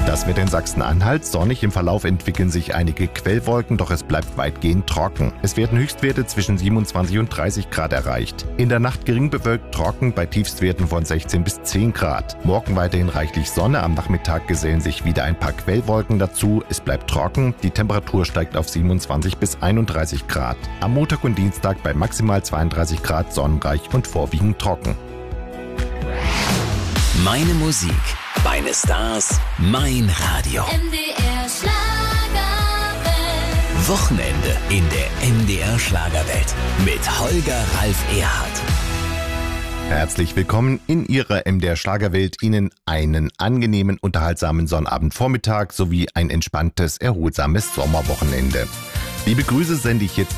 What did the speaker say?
Das Wetter in Sachsen-Anhalt: sonnig, im Verlauf entwickeln sich einige Quellwolken, doch es bleibt weitgehend trocken. Es werden Höchstwerte zwischen 27 und 30 Grad erreicht. In der Nacht gering bewölkt trocken bei Tiefstwerten von 16 bis 10 Grad. Morgen weiterhin reichlich Sonne, am Nachmittag gesellen sich wieder ein paar Quellwolken dazu. Es bleibt trocken, die Temperatur steigt auf 27 bis 31 Grad. Am Montag und Dienstag bei maximal 32 Grad sonnenreich und vorwiegend trocken. Meine Musik, meine Stars, mein Radio. MDR Schlagerwelt. Wochenende in der MDR Schlagerwelt mit Holger Ralf Erhardt. Herzlich willkommen in Ihrer MDR Schlagerwelt. Ihnen einen angenehmen, unterhaltsamen Sonnabendvormittag sowie ein entspanntes, erholsames Sommerwochenende. Liebe Grüße sende ich jetzt